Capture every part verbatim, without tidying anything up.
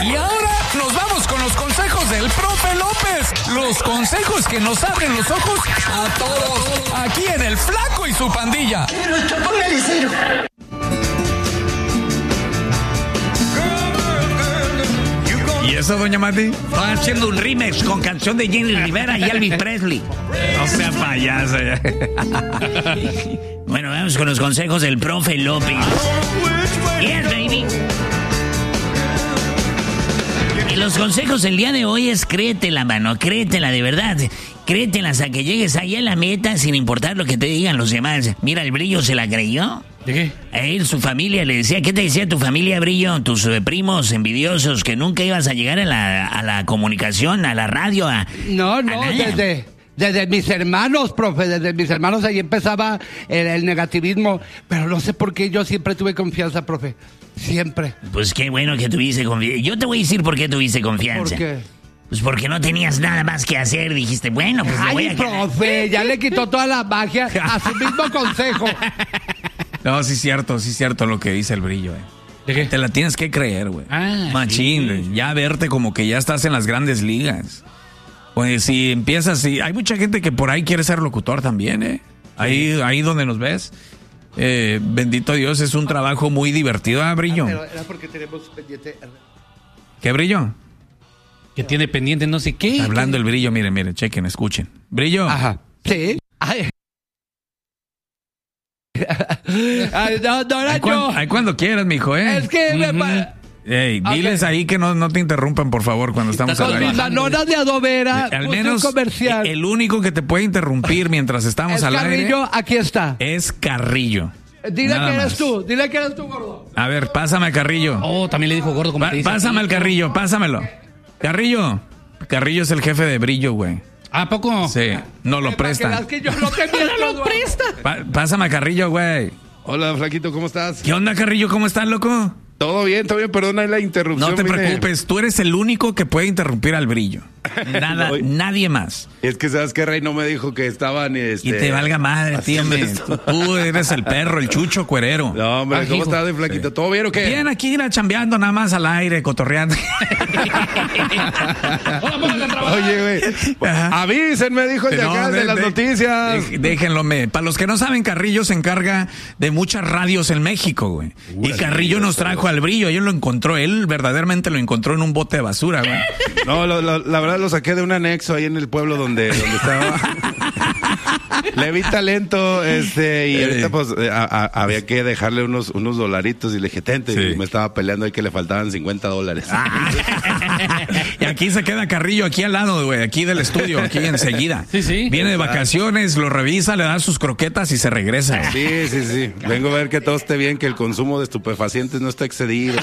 Y ahora nos vamos con los consejos del profe López. Los consejos que nos abren los ojos a todos. Aquí en El Flaco y su pandilla. Póngale cero. ¿Y eso, doña Mati? Estoy haciendo un remix con canción de Jenny Rivera y Elvis Presley. No sea payaso. Bueno, vamos con los consejos del profe López. Yes, baby. Y los consejos del día de hoy es créetela, mano, créetela de verdad. Créetela hasta que llegues ahí a la meta sin importar lo que te digan los demás. Mira, el Brillo se la creyó. ¿De qué? A él, su familia le decía, ¿qué te decía tu familia, Brillo? Tus eh, primos envidiosos, que nunca ibas a llegar a la, a la comunicación, a la radio, a... No, no, a desde, desde mis hermanos, profe, desde mis hermanos ahí empezaba el, el negativismo, pero no sé por qué yo siempre tuve confianza, profe, siempre. Pues qué bueno que tuviste confianza. Yo te voy a decir por qué tuviste confianza. ¿Por qué? Pues porque no tenías nada más que hacer, dijiste, bueno, pues le voy Ay, a ganar. profe, ya le quitó toda la magia a su mismo consejo. No, sí es cierto, sí es cierto lo que dice el Brillo, eh. ¿De qué? Te la tienes que creer, güey. Ah, Machín, sí. ya verte como que ya estás en las grandes ligas. Pues si empiezas, si hay mucha gente que por ahí quiere ser locutor también, ¿eh? Ahí, ahí donde nos ves. Eh, bendito Dios, es un trabajo muy divertido, ¿ah, Brillo? Ah, pero era porque tenemos pendiente. ¿Qué, Brillo? Que tiene pendiente no sé qué. Hablando el Brillo, miren, miren, chequen, escuchen. Brillo. Ajá. Sí. Ay. Ay, no, no era Ahí yo. cuando, ahí cuando quieras, mijo, ¿eh? Es que me pa- Ey, diles Ok. ahí que no, no te interrumpan, por favor, cuando estamos Con al mis aire. manonas de adobera, Al puse menos un comercial. el único que te puede interrumpir mientras estamos Es al Carrillo, aire aquí está. es Carrillo. Dile Nada que eres más. tú, dile que eres tú, gordo. A ver, pásame a Carrillo. Oh, también le dijo gordo como Pa- te dice. pásame al Carrillo, pásamelo. Carrillo. Carrillo es el jefe de Brillo, güey. ¿A poco? Sí, no lo Para que presta. veas que yo no te miento, lo presta. Pa- pásame a Carrillo, güey. Hola, Flaquito, ¿cómo estás? ¿Qué onda, Carrillo? ¿Cómo estás, loco? Todo bien, todo bien, perdona la interrupción. No te vine- preocupes, tú eres el único que puede interrumpir al Brillo. Nada, No, nadie más. Es que, ¿sabes qué, Rey? No me dijo que estaban, este... Y te valga madre, tío, haciendo hombre. esto. Tú eres el perro, el chucho cuerero. No, hombre, Ah, ¿cómo hijo. estás, Flaquito? ¿Todo bien o qué? Bien, aquí ir chambeando nada más al aire, cotorreando. Oye, güey, Ajá. avísenme, dijo el de No, acá, de, de- las de- noticias. de- déjenlo, me. Para los que no saben, Carrillo se encarga de muchas radios en México, güey. Y Carrillo nos trajo al Brillo. Él lo encontró, él verdaderamente lo encontró en un bote de basura, güey. No, lo- lo- la verdad lo saqué de un anexo ahí en el pueblo donde, donde estaba. Le vi talento, este, y Eh. ahorita pues eh, a- a- había que dejarle unos, unos dolaritos y le dije, tente, Sí. y me estaba peleando ahí que le faltaban cincuenta dólares. Y aquí se queda Carrillo, aquí al lado, güey, aquí del estudio, aquí enseguida. Sí, sí. Viene de vacaciones, lo revisa, le da sus croquetas y se regresa. Sí, sí, sí. Vengo a ver que todo esté bien, que el consumo de estupefacientes no está excedido.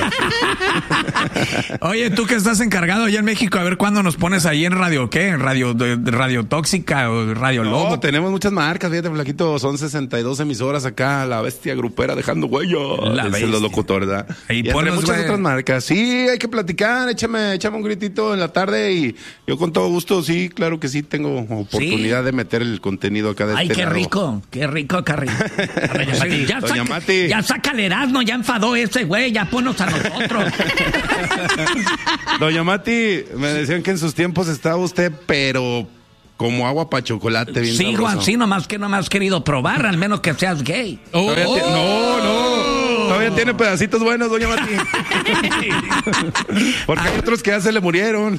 Oye, tú que estás encargado allá en México, a ver cuándo nos pones ahí en Radio, ¿qué? ¿En Radio, de- de Radio Tóxica o Radio Lobo? No, tenemos muchas marcas, fíjate, Flaquito, son sesenta y dos emisoras acá, la bestia grupera dejando huella. La Dicen bestia. los locutores, ¿verdad? Ahí Y entre ponnos, muchas güey. otras marcas. Sí, hay que platicar, échame, échame un gritito en la tarde y yo con todo gusto, sí, claro que sí, tengo oportunidad de meter el contenido acá de Ay, este qué lado. rico, qué rico, Carrillo. A ver, Sí, ya, doña saca, Mati. ya saca el Erasmo, ya enfadó ese güey, ya ponnos a nosotros. Doña Mati, me decían que en sus tiempos estaba usted, pero como agua para chocolate, bien Sigo sabroso. así, nomás que no me has querido probar, al menos que seas gay. Todavía ti- No, no. Todavía tiene pedacitos buenos, doña Mati. Porque hay otros que ya se le murieron.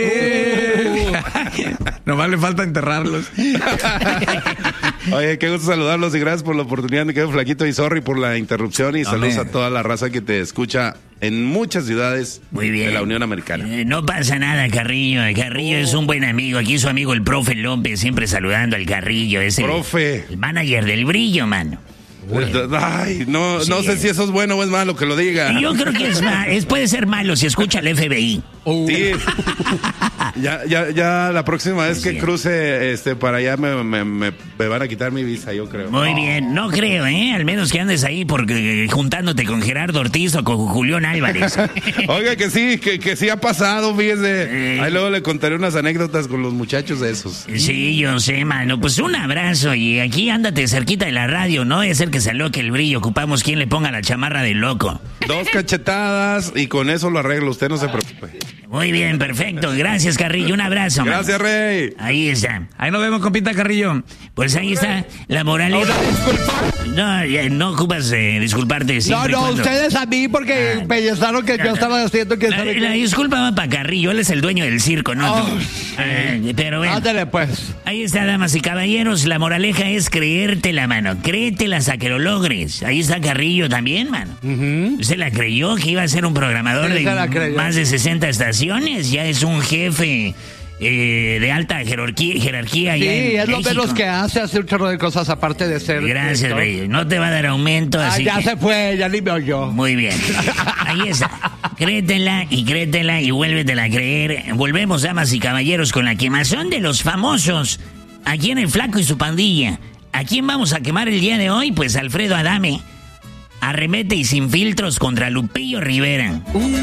Nomás le falta enterrarlos. Oye, qué gusto saludarlos y gracias por la oportunidad. Me quedo Flaquito y sorry por la interrupción. Y saludos Amén. a toda la raza que te escucha en muchas ciudades Muy bien. de la Unión Americana. Eh, no pasa nada, Carrillo. El Carrillo es un buen amigo. Aquí su amigo el profe López, siempre saludando al Carrillo. Es el, Profe. el manager del Brillo, mano. Ay, no, no Sí. sé si eso es bueno o es malo que lo diga. Y yo creo que es, ma- es puede ser malo si escucha el F B I. Sí. Ya, ya, ya la próxima vez que Sí. cruce este para allá me, me, me, me van a quitar mi visa, yo creo. Muy bien, no creo, ¿eh? Al menos que andes ahí porque juntándote con Gerardo Ortiz o con Julián Álvarez. Oiga, que sí, que, que sí ha pasado, fíjese. Eh. Ahí luego le contaré unas anécdotas con los muchachos de esos. Sí, yo sé, mano. Pues un abrazo y aquí ándate cerquita de la radio, ¿no? Es el que se aloque el brillo. Ocupamos quien le ponga la chamarra de loco. Dos cachetadas y con eso lo arreglo, usted no se preocupe. Muy bien, perfecto. Gracias, Carrillo. Un abrazo, mano. Gracias, Rey. Ahí está. Ahí nos vemos, compita Carrillo. Pues ahí está la moraleja. No, ya, no ocupas eh, disculparte No, siempre y no, cuando- ustedes a mí porque Ah. pensaron que yo estaba haciendo que La, sabe la qué. disculpa va para Carrillo, él es el dueño del circo, ¿no? Oh, tú. Ah, pero bueno. Ándale, pues. Ahí está, damas y caballeros. La moraleja es creerte la mano. Créetela hasta que lo logres. Ahí está Carrillo también, mano. ¿Usted la creyó que iba a ser un programador Sí, de se la creyó. más de sesenta estaciones? Ya es un jefe eh, de alta jerarquía, jerarquía Sí, allá en es lo México. menos que hace, hace un chorro de cosas aparte de ser. Gracias, director. Rey. No te va a dar aumento, Ah, así ya que- se fue, ya ni me oyó. Muy bien. Ahí está. Créetela y créetela y vuélvetela a creer. Volvemos, damas y caballeros, con la quemazón de los famosos. Aquí en El Flaco y su pandilla. ¿A quién vamos a quemar el día de hoy? Pues Alfredo Adame. Arremete y sin filtros contra Lupillo Rivera.